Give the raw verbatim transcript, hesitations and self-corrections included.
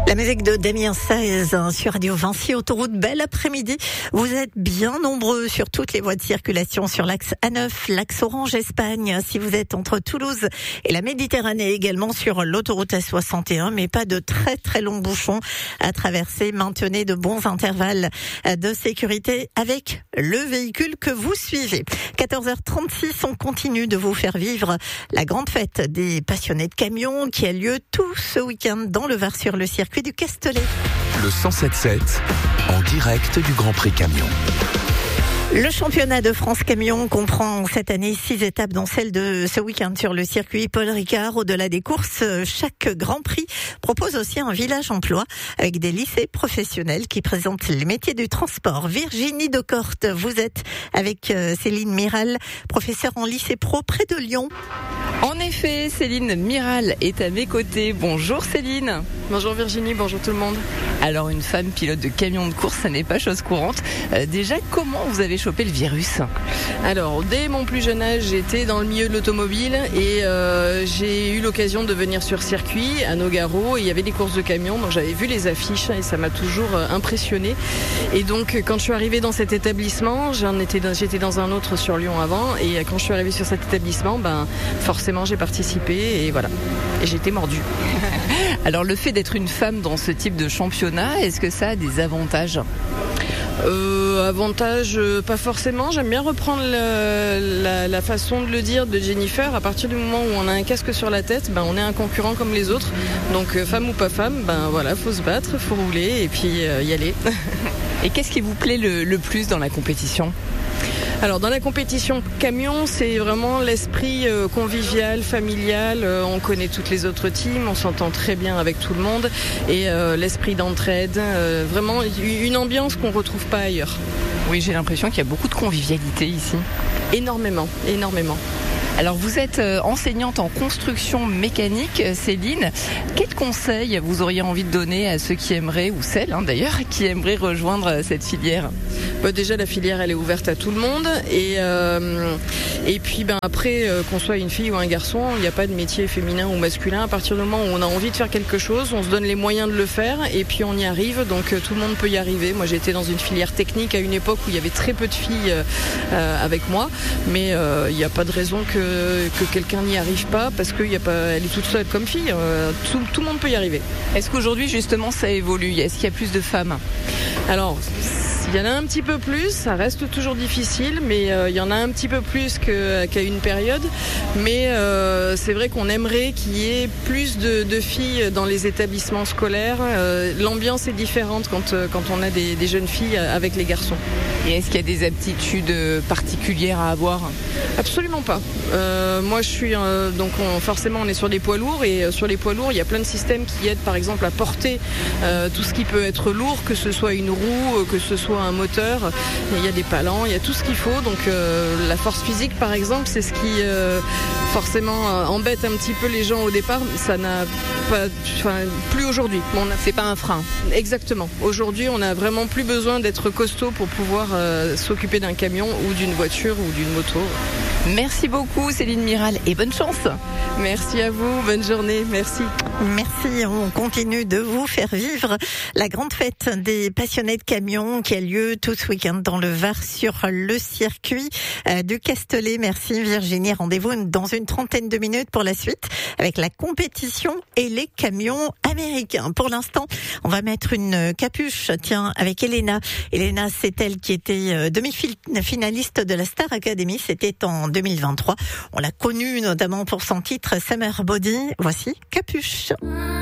La musique de Damien seize sur Radio Vinci Autoroute. Bel après-midi. Vous êtes bien nombreux sur toutes les voies de circulation sur l'axe A neuf, l'axe Orange Espagne. Si vous êtes entre Toulouse et la Méditerranée, également sur l'autoroute A soixante et un, mais pas de très très longs bouchons à traverser. Maintenez de bons intervalles de sécurité avec le véhicule que vous suivez. quatorze heures trente-six, on continue de vous faire vivre la grande fête des passionnés de camions qui a lieu tout ce week-end dans le Var sur le circuit du Castellet. Le cent sept sept en direct du Grand Prix Camion. Le championnat de France Camion comprend cette année six étapes, dont celle de ce week-end sur le circuit Paul Ricard. Au-delà des courses, chaque Grand Prix propose aussi un village emploi avec des lycées professionnels qui présentent les métiers du transport. Virginie Decorte, vous êtes avec Céline Miral, professeure en lycée pro près de Lyon. En effet, Céline Miral est à mes côtés. Bonjour Céline. Bonjour Virginie, bonjour tout le monde. Alors une femme pilote de camion de course, ça n'est pas chose courante. Euh, déjà, comment vous avez chopé le virus ? Alors, dès mon plus jeune âge, j'étais dans le milieu de l'automobile et euh, j'ai eu l'occasion de venir sur circuit à Nogaro et il y avait des courses de camions, donc j'avais vu les affiches et ça m'a toujours euh, impressionnée. Et donc, quand je suis arrivée dans cet établissement, j'en étais dans, j'étais dans un autre sur Lyon avant et quand je suis arrivée sur cet établissement, ben forcément j'ai participé et voilà, et j'ai été mordue. Alors le fait d'être une femme dans ce type de championnat, est-ce que ça a des avantages ? Euh, avantage, euh, pas forcément. J'aime bien reprendre le, la, la façon de le dire de Jennifer. À partir du moment où on a un casque sur la tête, ben on est un concurrent comme les autres. Donc euh, femme ou pas femme, ben voilà, faut se battre, faut rouler et puis euh, y aller. Et qu'est-ce qui vous plaît le, le plus dans la compétition ? Alors dans la compétition camion, c'est vraiment l'esprit euh, convivial, familial. Euh, on connaît toutes les autres teams, on s'entend très bien avec tout le monde et euh, l'esprit d'entraide. Euh, vraiment une ambiance qu'on retrouve pas ailleurs. Oui, j'ai l'impression qu'il y a beaucoup de convivialité ici. Énormément, énormément. Alors vous êtes enseignante en construction mécanique, Céline. Quels conseils vous auriez envie de donner à ceux qui aimeraient, ou celles hein, d'ailleurs, qui aimeraient rejoindre cette filière ? Bah déjà la filière elle est ouverte à tout le monde et euh, et puis ben après euh, qu'on soit une fille ou un garçon, il n'y a pas de métier féminin ou masculin. À partir du moment où on a envie de faire quelque chose, on se donne les moyens de le faire et puis on y arrive. Donc euh, tout le monde peut y arriver. Moi j'étais dans une filière technique à une époque où il y avait très peu de filles euh, avec moi, mais euh, il n'y a pas de raison que que quelqu'un n'y arrive pas parce qu'elle est toute seule comme fille. Euh, tout, tout le monde peut y arriver. Est-ce qu'aujourd'hui justement ça évolue ? Est-ce qu'il y a plus de femmes ? Alors il y en a un petit peu plus, ça reste toujours difficile, mais euh, il y en a un petit peu plus que, qu'à une période. Mais euh, c'est vrai qu'on aimerait qu'il y ait plus de, de filles dans les établissements scolaires. Euh, l'ambiance est différente quand, quand on a des, des jeunes filles avec les garçons. Et est-ce qu'il y a des aptitudes particulières à avoir ? Absolument pas. Euh, moi, je suis euh, donc on, forcément on est sur des poids lourds et euh, sur les poids lourds, il y a plein de systèmes qui aident, par exemple, à porter euh, tout ce qui peut être lourd, que ce soit une roue, que ce soit un moteur. Il y a des palans, il y a tout ce qu'il faut. Donc euh, la force physique, par exemple, c'est ce qui euh, forcément euh, embête un petit peu les gens au départ. Ça n'a pas, enfin, plus aujourd'hui. Bon, c'est pas un frein. Exactement. Aujourd'hui, on n'a vraiment plus besoin d'être costaud pour pouvoir euh, s'occuper d'un camion ou d'une voiture ou d'une moto. Merci beaucoup Céline Miral et bonne chance. Merci à vous, bonne journée, merci. Merci, on continue de vous faire vivre la grande fête des passionnés de camions qui a lieu tout ce week-end dans le Var sur le circuit du Castellet. Merci Virginie, rendez-vous dans une trentaine de minutes pour la suite avec la compétition et les camions américains. Pour l'instant, on va mettre une capuche, tiens, avec Elena. Elena, c'est elle qui était demi-finaliste de la Star Academy, c'était en deux mille vingt-trois. On l'a connue notamment pour son titre Summer Body. Voici Capuche.